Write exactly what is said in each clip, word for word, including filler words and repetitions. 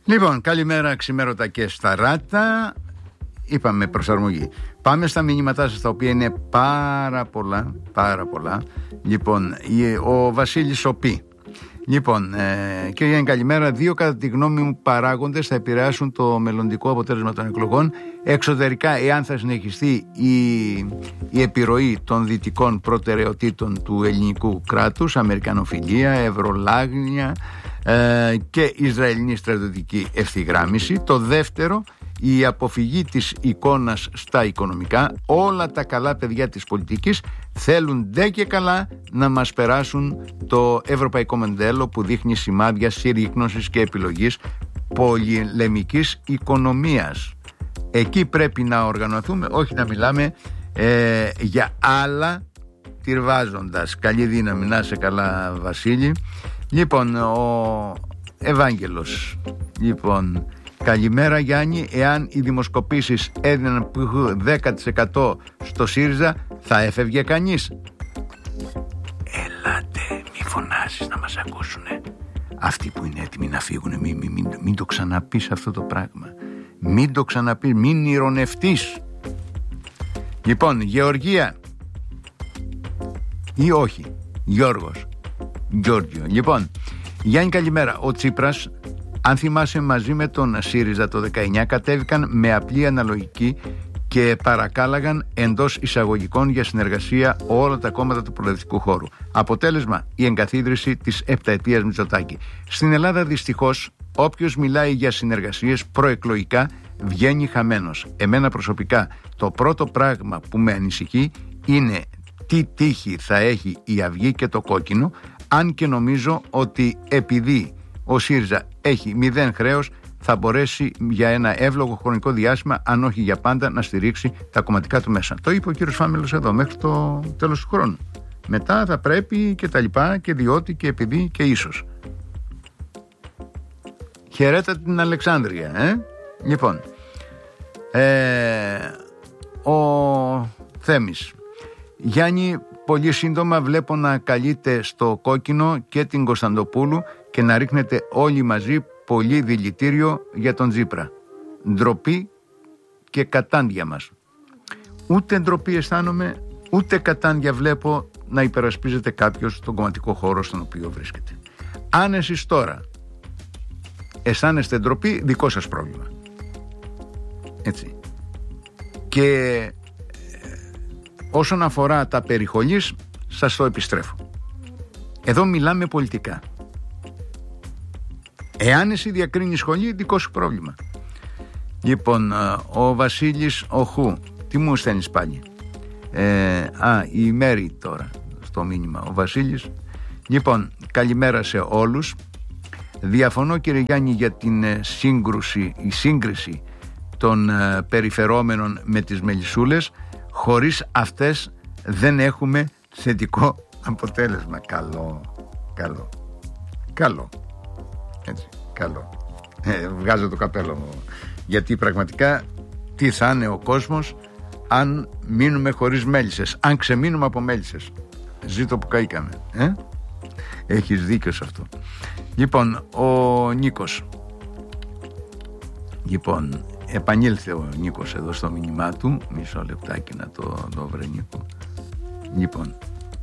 Λοιπόν, καλημέρα ξημέρωτα και στα ράτα. Είπαμε προσαρμογή. Πάμε στα μηνύματά σας, τα οποία είναι πάρα πολλά, πάρα πολλά. Λοιπόν, ο Βασίλης Οπή. Λοιπόν, ε, κύριε Γιάννη, καλημέρα. Δύο, κατά τη γνώμη μου, παράγοντες θα επηρεάσουν το μελλοντικό αποτέλεσμα των εκλογών. Εξωτερικά, εάν θα συνεχιστεί η, η επιρροή των δυτικών προτεραιοτήτων του ελληνικού κράτους, αμερικανοφιλία, ευρωλάγνια ε, και ισραηλινή στρατιωτική ευθυγράμμιση. Το δεύτερο, η αποφυγή της εικόνας στα οικονομικά. Όλα τα καλά παιδιά της πολιτικής θέλουν ντε και καλά να μας περάσουν το ευρωπαϊκό μοντέλο που δείχνει σημάδια συρρίκνωσης και επιλογής πολυλεμικής οικονομίας. Εκεί πρέπει να οργανωθούμε, όχι να μιλάμε ε, για άλλα τυρβάζοντας. Καλή δύναμη, να είσαι καλά Βασίλη. Λοιπόν, ο Ευάγγελος. Λοιπόν, καλημέρα Γιάννη, εάν οι δημοσκοπήσεις έδιναν δέκα τοις εκατό στο ΣΥΡΙΖΑ, θα έφευγε κανείς? Ελάτε, μη φωνάζεις να μας ακούσουνε. Αυτοί που είναι έτοιμοι να φύγουνε, μην, μην, μην, μην το ξαναπείς αυτό το πράγμα. Μην το ξαναπείς, μην ηρωνευτείς. Λοιπόν, Γεωργία ή όχι, Γιώργος, Γιώργιο. Λοιπόν, Γιάννη καλημέρα. Ο Τσίπρας, αν θυμάσαι, μαζί με τον ΣΥΡΙΖΑ το δεκαεννιά κατέβηκαν με απλή αναλογική και παρακάλαγαν εντός εισαγωγικών για συνεργασία όλα τα κόμματα του προοδευτικού χώρου. Αποτέλεσμα, η εγκαθίδρυση της επταετίας Μητσοτάκη. Στην Ελλάδα δυστυχώς όποιος μιλάει για συνεργασίες προεκλογικά βγαίνει χαμένος. Εμένα προσωπικά το πρώτο πράγμα που με ανησυχεί είναι τι τύχη θα έχει η Αυγή και το Κόκκινο, αν και νομίζω ότι επειδή ο ΣΥΡΙΖΑ έχει μηδέν χρέος, θα μπορέσει για ένα εύλογο χρονικό διάστημα, αν όχι για πάντα, να στηρίξει τα κομματικά του μέσα. Το είπε ο κύριος Φάμελος εδώ, μέχρι το τέλος του χρόνου. Μετά θα πρέπει και τα λοιπά, και διότι και επειδή και ίσως. Χαιρέτα την Αλεξάνδρεια, ε. Λοιπόν, ε, ο Θέμης. Γιάννη, πολύ σύντομα βλέπω να καλείτε στο Κόκκινο και την Κωνσταντοπούλου και να ρίχνετε όλοι μαζί πολύ δηλητήριο για τον Τσίπρα. Ντροπή και κατάντια μας. Ούτε ντροπή αισθάνομαι, ούτε κατάντια βλέπω να υπερασπίζεται κάποιος τον κομματικό χώρο στον οποίο βρίσκεται. Αν εσείς τώρα αισθάνεστε ντροπή, δικό σας πρόβλημα. Έτσι. Και όσον αφορά τα περιχολής, σας το επιστρέφω. Εδώ μιλάμε πολιτικά. Εάν εσύ διακρίνεις σχολή, δικό σου πρόβλημα. Λοιπόν, ο Βασίλης Οχού, τι μου στέλνεις πάλι? Ε, α, η Μέρη τώρα στο μήνυμα. Ο Βασίλης. Λοιπόν, καλημέρα σε όλους. Διαφωνώ, κύριε Γιάννη, για την σύγκρουση, η σύγκριση των ε, περιφερόμενων με τις μελισσούλες. Χωρίς αυτές δεν έχουμε θετικό αποτέλεσμα. Καλό, καλό, καλό. Έτσι, καλό. Ε, βγάζω το καπέλο μου. Γιατί πραγματικά τι θα είναι ο κόσμος αν μείνουμε χωρίς μέλισσες, αν ξεμείνουμε από μέλισσες. Ζήτω που καήκαμε, ε? Έχεις δίκιο σε αυτό. Λοιπόν, ο Νίκος. Λοιπόν, επανήλθε ο Νίκος εδώ στο μήνυμά του. Μισό λεπτάκι να το, το βρε Νίκο. Λοιπόν,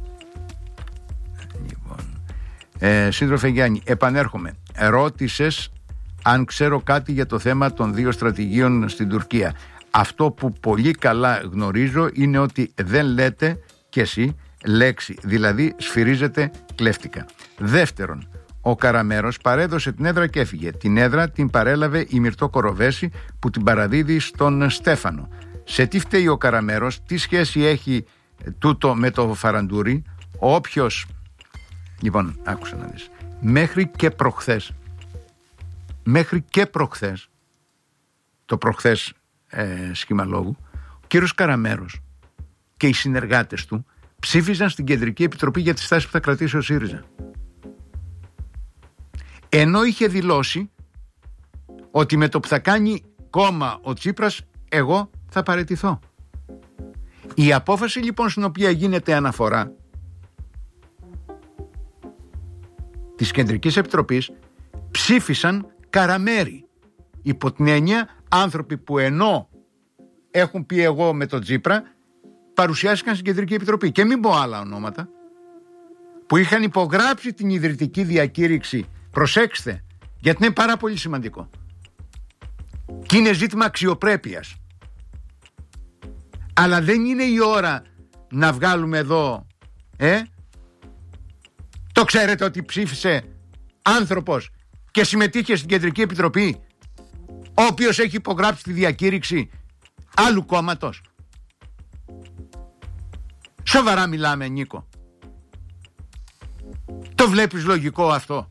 λοιπόν. Ε, σύντροφε Γιάννη, επανέρχομαι. Ρώτησες αν ξέρω κάτι για το θέμα των δύο στρατηγίων στην Τουρκία. Αυτό που πολύ καλά γνωρίζω είναι ότι δεν λέτε κι εσύ λέξη, δηλαδή σφυρίζετε κλέφτικα. Δεύτερον, ο Καραμέρος παρέδωσε την έδρα και έφυγε. Την έδρα την παρέλαβε η Μυρτώ Κοροβέση που την παραδίδει στον Στέφανο. Σε τι φταίει ο Καραμέρος, τι σχέση έχει τούτο με το Φαραντούρι? Όποιος... Λοιπόν, άκουσα να δεις. Μέχρι και προχθές, μέχρι και προχθές, το προχθές ε, σχήμα λόγου, ο κύριος Καραμέρος και οι συνεργάτες του ψήφιζαν στην Κεντρική Επιτροπή για τις στάσεις που θα κρατήσει ο ΣΥΡΙΖΑ. Ενώ είχε δηλώσει ότι με το που θα κάνει κόμμα ο Τσίπρας, εγώ θα παραιτηθώ. Η απόφαση λοιπόν στην οποία γίνεται αναφορά της Κεντρικής Επιτροπής ψήφισαν Καραμέρι. υπό την έννοια άνθρωποι που ενώ έχουν πει εγώ με τον Τσίπρα, παρουσιάστηκαν στην Κεντρική Επιτροπή. Και μην πω άλλα ονόματα, που είχαν υπογράψει την ιδρυτική διακήρυξη. Προσέξτε, γιατί είναι πάρα πολύ σημαντικό. Και είναι ζήτημα αξιοπρέπειας. Αλλά δεν είναι η ώρα να βγάλουμε εδώ, ε, το ξέρετε ότι ψήφισε άνθρωπος και συμμετείχε στην Κεντρική Επιτροπή, ο οποίος έχει υπογράψει τη διακήρυξη άλλου κόμματος. Σοβαρά μιλάμε, Νίκο? Το βλέπεις λογικό αυτό?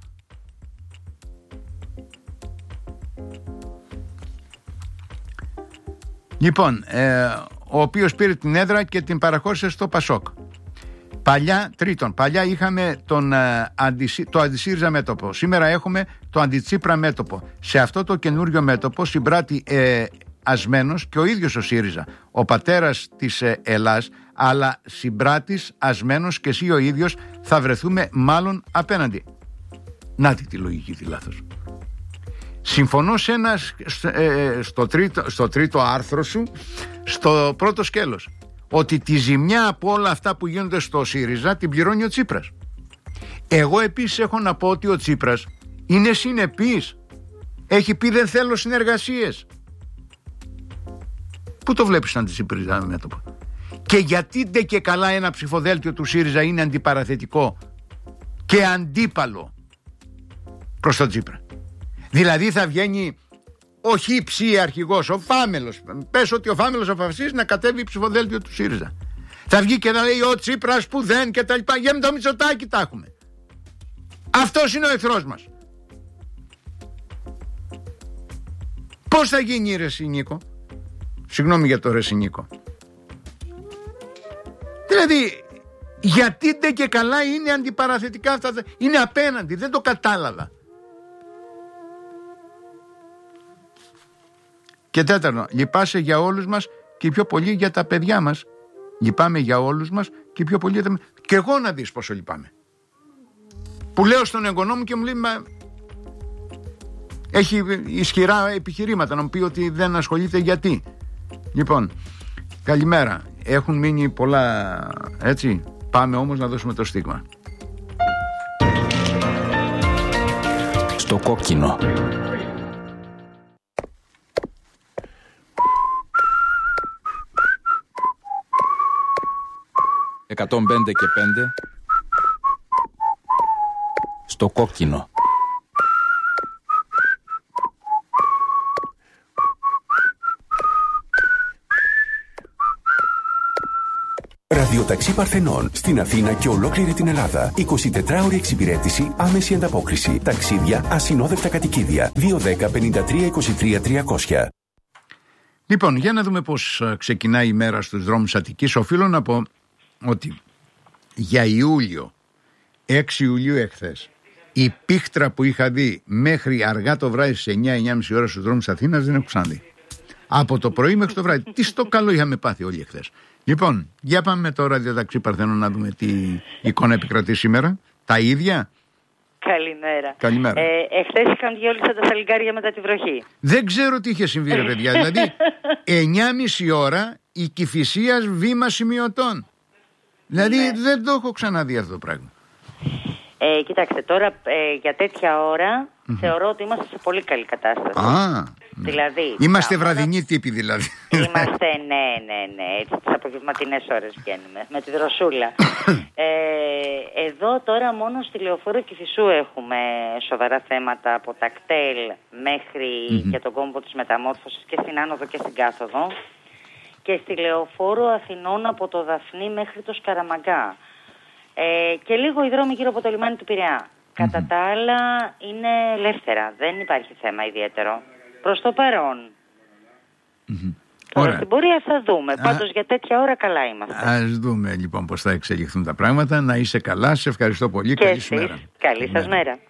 Λοιπόν, ε, ο οποίος πήρε την έδρα και την παραχώρησε στο Πασόκ. Παλιά, τρίτον, παλιά είχαμε τον, ε, αντι, το αντισύριζα μέτωπο. Σήμερα έχουμε το αντιτσίπρα μέτωπο. Σε αυτό το καινούριο μέτωπο συμπράττει ε, ασμένος και ο ίδιος ο ΣΥΡΙΖΑ, ο πατέρας της ε, Ελλάς, αλλά συμπράτης ασμένος και εσύ ο ίδιος θα βρεθούμε μάλλον απέναντι. Να τη λογική τη λάθος. Συμφωνώ σε ένα, ε, στο, τρίτο, στο τρίτο άρθρο σου, στο πρώτο σκέλος, ότι τη ζημιά από όλα αυτά που γίνονται στο ΣΥΡΙΖΑ την πληρώνει ο Τσίπρας. Εγώ επίσης έχω να πω ότι ο Τσίπρας είναι συνεπής. Έχει πει δεν θέλω συνεργασίες. Πού το βλέπεις σαν τη ΣΥΡΙΖΑ μέτωπο? Και γιατί ντε και καλά ένα ψηφοδέλτιο του ΣΥΡΙΖΑ είναι αντιπαραθετικό και αντίπαλο προς τον Τσίπρα? Δηλαδή θα βγαίνει ο χύψη αρχηγός, ο Φάμελος, πες ότι ο Φάμελος αποφασίζει να κατέβει ψηφοδέλτιο του ΣΥΡΙΖΑ. Θα βγει και να λέει ο Τσίπρας που δεν και τα λοιπά. Για με το Μητσοτάκη τα έχουμε. Αυτός είναι ο εχθρός μας. Πώς θα γίνει, ρε Νίκο? Συγγνώμη για το ρε Νίκο. Δηλαδή, γιατί ντε και καλά είναι αντιπαραθετικά αυτά? Είναι απέναντι, δεν το κατάλαβα. Και τέταρτον, λυπάσαι για όλους μας και πιο πολύ για τα παιδιά μας. Λυπάμαι για όλους μας και πιο πολύ για τα... Και εγώ να δεις πόσο λυπάμαι. Που λέω στον εγγονό μου και μου λέει, μα... έχει ισχυρά επιχειρήματα να μου πει ότι δεν ασχολείται γιατί. Λοιπόν, καλημέρα. Έχουν μείνει πολλά, έτσι. Πάμε όμως να δώσουμε το στίγμα. Στο κόκκινο. εκατόν πέντε και πέντε. Στο κόκκινο. Ραδιοταξί Παρθενών στην Αθήνα και ολόκληρη την Ελλάδα. εικοσιτετράωρη εξυπηρέτηση, άμεση ανταπόκριση. Ταξίδια, ασυνόδευτα κατοικίδια. δύο δέκα πενήντα τρία είκοσι τρία τριακόσια. Λοιπόν, για να δούμε πώς ξεκινάει η μέρα στους δρόμους Αττικής. Οφείλω να πω ότι για Ιούλιο, έξι Ιουλίου εχθές, η πίχτρα που είχα δει μέχρι αργά το βράδυ στις εννιά εννιά και μισή ώρα στους δρόμους Αθήνας δεν έχω ξαναδεί. Από το πρωί μέχρι το βράδυ. Τι στο καλό είχαμε πάθει όλοι εχθές. Λοιπόν, για πάμε τώρα Ραδιοταξί Παρθενών να δούμε τι εικόνα επικρατεί σήμερα. Τα ίδια. Καλημέρα. Καλημέρα. Ε, εχθές είχαν διόλυσα τα σαλιγκάρια μετά τη βροχή. Δεν ξέρω τι είχε συμβεί, ρε παιδιά. Δηλαδή, εννιά και μισή ώρα η Κηφισίας βήμα σημειωτών. Δηλαδή, ναι. Δεν το έχω ξαναδεί αυτό το πράγμα. Ε, κοιτάξτε, τώρα ε, για τέτοια ώρα mm-hmm. θεωρώ ότι είμαστε σε πολύ καλή κατάσταση. Α, δηλαδή, είμαστε βραδινοί ώρα... τύποι δηλαδή. Είμαστε, ναι, ναι, ναι, έτσι τις απογευματινές ώρες βγαίνουμε, με τη δροσούλα. ε, εδώ τώρα μόνο στη Λεωφόρο Κηφισού έχουμε σοβαρά θέματα από τα κτέλ μέχρι mm-hmm. για τον κόμβο της μεταμόρφωσης και στην άνοδο και στην κάθοδο. Και στη Λεωφόρο Αθηνών από το Δαφνί μέχρι το Σκαραμαγκά. Ε, και λίγο οι δρόμοι γύρω από το λιμάνι του Πειραιά. Mm-hmm. Κατά τα άλλα είναι ελεύθερα. Δεν υπάρχει θέμα ιδιαίτερο. Προς το παρόν. Mm-hmm. Τώρα στην πορεία θα δούμε. Α... Πάντως για τέτοια ώρα καλά είμαστε. Ας δούμε λοιπόν πώς θα εξελιχθούν τα πράγματα. Να είσαι καλά. Σε ευχαριστώ πολύ. Και καλή εσείς. σου μέρα. Καλή σας μέρα.